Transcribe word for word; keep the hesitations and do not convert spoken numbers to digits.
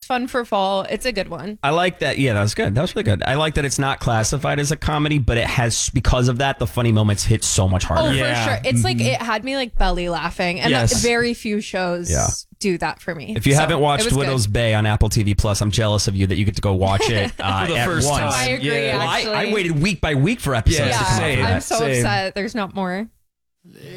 fun for fall. It's a good one. I like that. Yeah, that was good. That was really good. I like that it's not classified as a comedy, but it has, because of that, the funny moments hit so much harder. Oh, Yeah. for sure. It's like it had me like belly laughing, and Yes. very few shows Yeah. do that for me. If you So, haven't it watched was Widow's good. Bay on Apple T V Plus, I'm jealous of you that you get to go watch it uh, For the at first once. time. I agree. Yeah. Well, I, Actually, I waited week by week for episodes Yeah, to come out. yeah, for I'm that. so Same. upset. There's not more.